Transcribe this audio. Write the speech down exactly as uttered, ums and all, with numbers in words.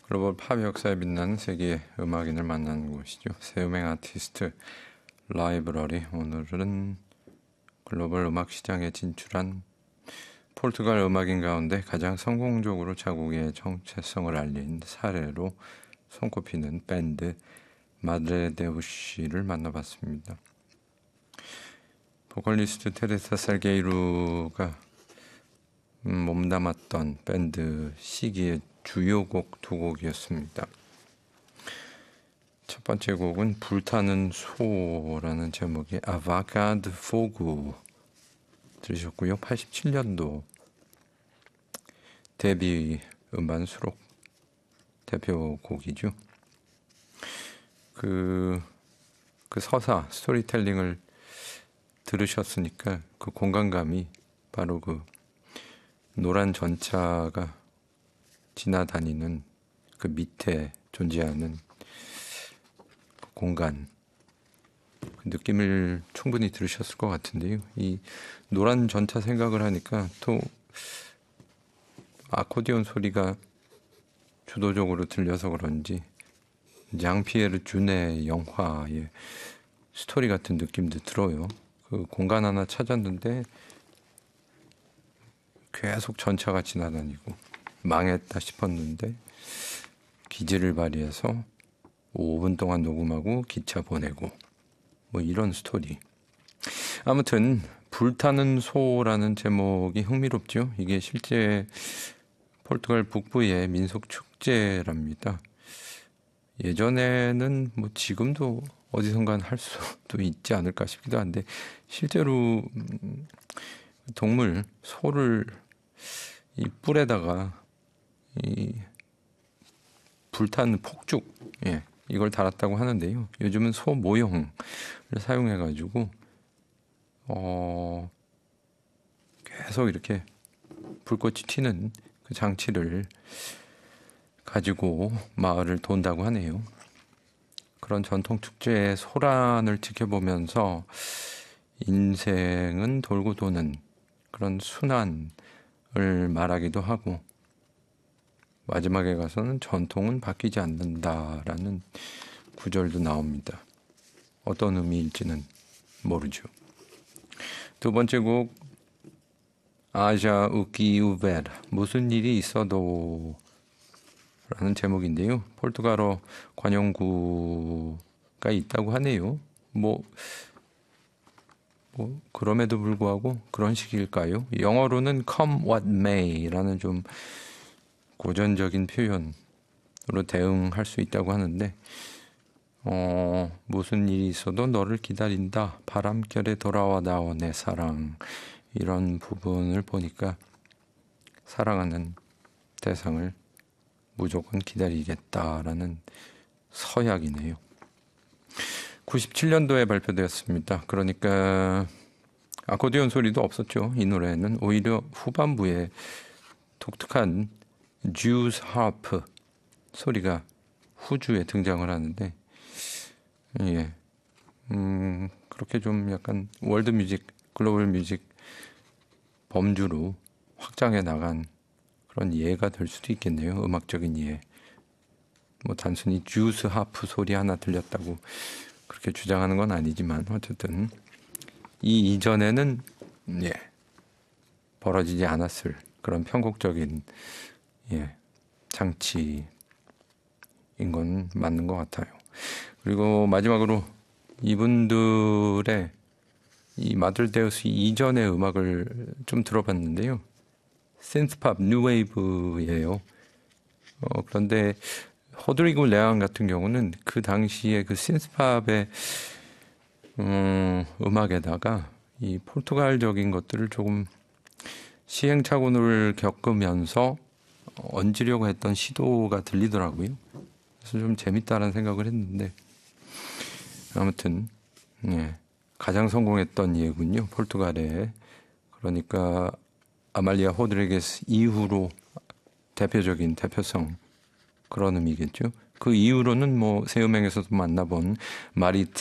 글로벌 팝 역사에 빛나는 세계의 음악인을 만나는 곳이죠. 새음악 아티스트 라이브러리. 오늘은 글로벌 음악 시장에 진출한 포르투갈 음악인 가운데 가장 성공적으로 자국의 정체성을 알린 사례로 손꼽히는 밴드 마드레데우시를 만나봤습니다. 보컬리스트 테레사 살게이루가 몸담았던 밴드 시기의 주요 곡 두 곡이었습니다. 첫 번째 곡은 불타는 소라는 제목의 아바가드 포구 들으셨고요. 팔십칠 년도 데뷔 음반 수록 대표곡이죠. 그, 그 서사, 스토리텔링을 들으셨으니까 그 공간감이 바로 그 노란 전차가 지나다니는 그 밑에 존재하는 그 공간, 그 느낌을 충분히 들으셨을 것 같은데요. 이 노란 전차 생각을 하니까 또 아코디온 소리가 주도적으로 들려서 그런지 장피에르 준의 영화의 스토리 같은 느낌도 들어요. 그 공간 하나 찾았는데 계속 전차가 지나다니고 망했다 싶었는데 기지를 발휘해서 오 분 동안 녹음하고 기차 보내고 뭐 이런 스토리. 아무튼 불타는 소라는 제목이 흥미롭죠. 이게 실제 포르투갈 북부의 민속 축제랍니다. 예전에는 뭐 지금도 어디선가 할 수도 있지 않을까 싶기도 한데 실제로 동물 소를 이 뿔에다가 이 불타는 폭죽, 예, 이걸 달았다고 하는데요. 요즘은 소 모형을 사용해가지고 어, 계속 이렇게 불꽃이 튀는 그 장치를 가지고 마을을 돈다고 하네요. 그런 전통 축제의 소란을 지켜보면서 인생은 돌고 도는 그런 순환을 말하기도 하고 마지막에 가서는 전통은 바뀌지 않는다라는 구절도 나옵니다. 어떤 의미일지는 모르죠. 두 번째 곡 아자 우키 우베르 무슨 일이 있어도 라는 제목인데요. 포르투갈어 관용구가 있다고 하네요. 뭐, 뭐 그럼에도 불구하고 그런 식일까요? 영어로는 come what may라는 좀 고전적인 표현으로 대응할 수 있다고 하는데 어, 무슨 일이 있어도 너를 기다린다. 바람결에 돌아와 나와 내 사랑. 이런 부분을 보니까 사랑하는 대상을 무조건 기다리겠다라는 서약이네요. 구십칠 년도에 발표되었습니다. 그러니까 아코디온 소리도 없었죠. 이 노래는 오히려 후반부에 독특한 주스 하프 소리가 후주에 등장을 하는데 예, 음, 그렇게 좀 약간 월드 뮤직, 글로벌 뮤직 범주로 확장해 나간 그런 예가 될 수도 있겠네요. 음악적인 예. 뭐 단순히 주스 하프 소리 하나 들렸다고 그렇게 주장하는 건 아니지만 어쨌든 이 이전에는 예, 벌어지지 않았을 그런 편곡적인 예, 장치인 건 맞는 것 같아요. 그리고 마지막으로 이분들의 이 마들데우스 이전의 음악을 좀 들어봤는데요. 신스팝, 뉴웨이브예요. 어, 그런데 호드리고 레앙 같은 경우는 그 당시에 그 신스팝의 음, 음악에다가 이 포르투갈적인 것들을 조금 시행착오를 겪으면서 얹으려고 했던 시도가 들리더라고요. 그래서 좀 재밌다라는 생각을 했는데 아무튼 예, 가장 성공했던 예군요. 포르투갈에. 그러니까 아말리아 호드리게스 이후로 대표적인 대표성 그런 의미겠죠. 그 이후로는 뭐 새음악에서도 만나본 마리